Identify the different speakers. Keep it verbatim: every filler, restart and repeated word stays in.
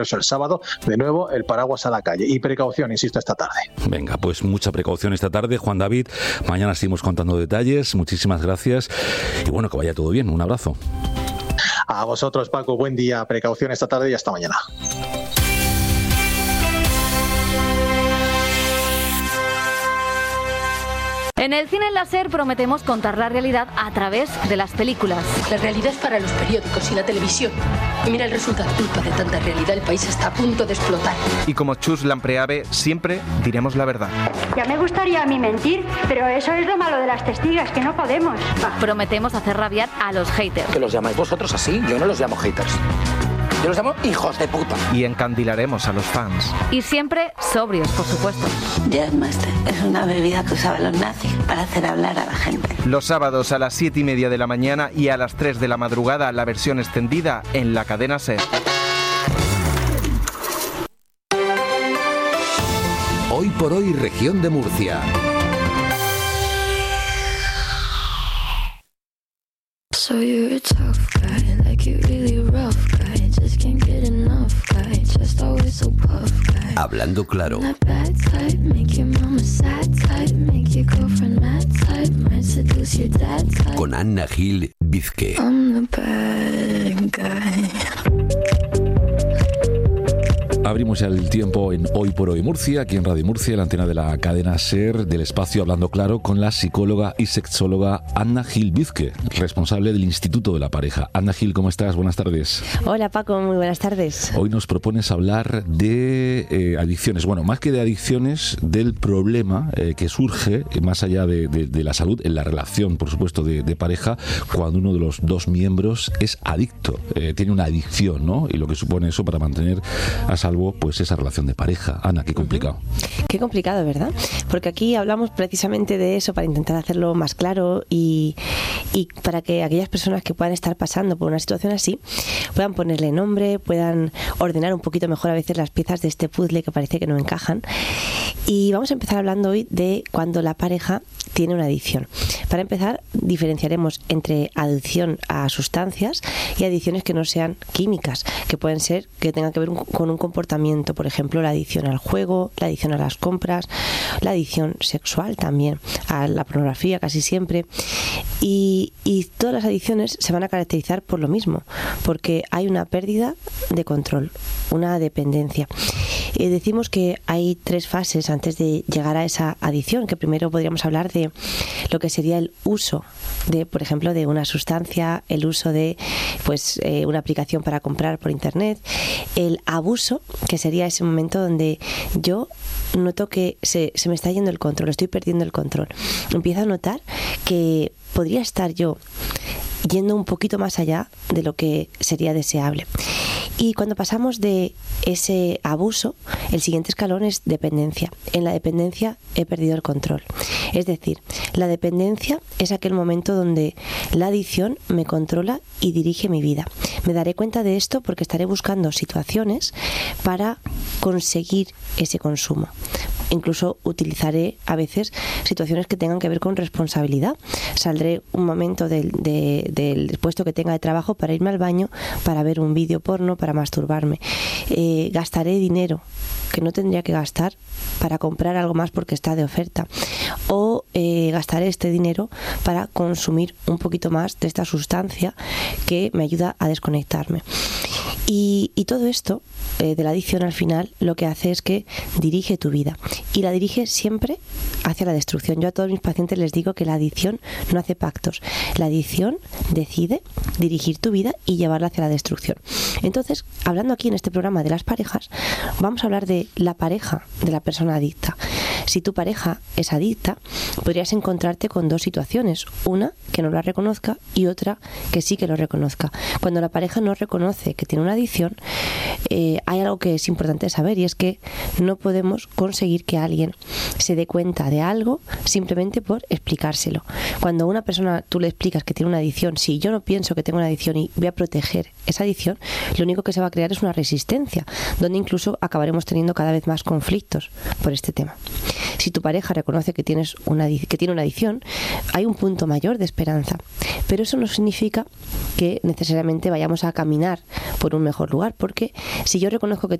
Speaker 1: eso el sábado, de nuevo, el paraguas a la calle. Y precaución, insisto, esta tarde.
Speaker 2: Venga, pues mucha precaución esta tarde, Juan David. Mañana seguimos contando detalles. Muchísimas gracias. Y bueno, que vaya todo bien. Un abrazo.
Speaker 1: A vosotros, Paco. Buen día. Precaución esta tarde y hasta mañana.
Speaker 3: En el cine láser prometemos contar la realidad a través de las películas.
Speaker 4: La realidad para los periódicos y la televisión. Y mira el resultado. Culpa de tanta realidad, el país está a punto de explotar.
Speaker 5: Y como Chus Lampreave, siempre diremos la verdad.
Speaker 6: Ya me gustaría a mí mentir, pero eso es lo malo de las testigas, que no podemos.
Speaker 3: Prometemos hacer rabiar a los haters.
Speaker 7: ¿Que los llamáis vosotros así? Yo no los llamo haters. Yo los llamo hijos de puta.
Speaker 5: Y encandilaremos a los fans.
Speaker 3: Y siempre sobrios, por supuesto.
Speaker 8: Jazzmaster es una bebida que usaban los nazis para hacer hablar a la gente.
Speaker 5: Los sábados a las siete y media de la mañana y a las tres de la madrugada la versión extendida en la cadena SER.
Speaker 9: Hoy por hoy, región de Murcia.
Speaker 10: So you're a tough guy, like you really rough guy, just can't get enough guy, just always so puff guy.
Speaker 9: Hablando claro.
Speaker 10: That bad type, make your mama sad type, make your girlfriend mad type, might seduce your dad type.
Speaker 9: Con Anna Gil Vizque.
Speaker 10: I'm the bad guy.
Speaker 2: Abrimos ya el tiempo en Hoy por Hoy Murcia, aquí en Radio Murcia, la antena de la cadena SER del espacio Hablando Claro, con la psicóloga y sexóloga Anna Gil Vizque, responsable del Instituto de la Pareja. Anna Gil, ¿cómo estás? Buenas tardes.
Speaker 11: Hola Paco, muy buenas tardes.
Speaker 2: Hoy nos propones hablar de eh, adicciones, bueno, más que de adicciones, del problema eh, que surge, eh, más allá de, de, de la salud, en la relación, por supuesto, de, de pareja, cuando uno de los dos miembros es adicto, eh, tiene una adicción, ¿no? Y lo que supone eso para mantener a salvo pues esa relación de pareja. Ana, qué complicado.
Speaker 11: Uh-huh. Qué complicado, ¿verdad? Porque aquí hablamos precisamente de eso para intentar hacerlo más claro y, y para que aquellas personas que puedan estar pasando por una situación así puedan ponerle nombre, puedan ordenar un poquito mejor a veces las piezas de este puzzle que parece que no encajan. Y vamos a empezar hablando hoy de cuando la pareja tiene una adicción. Para empezar, diferenciaremos entre adicción a sustancias y adicciones que no sean químicas, que pueden ser que tengan que ver un, con un comportamiento, por ejemplo, la adicción al juego, la adicción a las compras, la adicción sexual también, a la pornografía casi siempre. Y, y todas las adicciones se van a caracterizar por lo mismo, porque hay una pérdida de control, una dependencia. Eh, decimos que hay tres fases antes de llegar a esa adicción, que primero podríamos hablar de lo que sería el uso de, por ejemplo, de una sustancia, el uso de pues eh, una aplicación para comprar por internet, el abuso, que sería ese momento donde yo noto que se, se me está yendo el control, estoy perdiendo el control. Empiezo a notar que podría estar yo yendo un poquito más allá de lo que sería deseable. Y cuando pasamos de ese abuso, el siguiente escalón es dependencia. En la dependencia he perdido el control. Es decir, la dependencia es aquel momento donde la adicción me controla y dirige mi vida. Me daré cuenta de esto porque estaré buscando situaciones para conseguir ese consumo. Incluso utilizaré a veces situaciones que tengan que ver con responsabilidad. Saldré un momento del, de, del puesto que tenga de trabajo para irme al baño, para ver un vídeo porno, para masturbarme. Eh, gastaré dinero que no tendría que gastar para comprar algo más porque está de oferta. O eh, gastaré este dinero para consumir un poquito más de esta sustancia que me ayuda a desconectarme. Y, y todo esto eh, de la adicción al final lo que hace es que dirige tu vida y la dirige siempre hacia la destrucción. Yo a todos mis pacientes les digo que la adicción no hace pactos. La adicción decide dirigir tu vida y llevarla hacia la destrucción. Entonces, hablando aquí en este programa de las parejas, vamos a hablar de la pareja de la persona adicta. Si tu pareja es adicta, podrías encontrarte con dos situaciones. Una, que no la reconozca, y otra, que sí que lo reconozca. Cuando la pareja no reconoce que tiene una adicción, eh, hay algo que es importante saber, y es que no podemos conseguir que alguien se dé cuenta de algo simplemente por explicárselo. Cuando a una persona tú le explicas que tiene una adicción, si yo no pienso que tengo una adicción y voy a proteger esa adicción, lo único que se va a crear es una resistencia, donde incluso acabaremos teniendo cada vez más conflictos por este tema. Si tu pareja reconoce que tienes una que tiene una adicción, hay un punto mayor de esperanza. Pero eso no significa que necesariamente vayamos a caminar por un mejor lugar, porque si yo reconozco que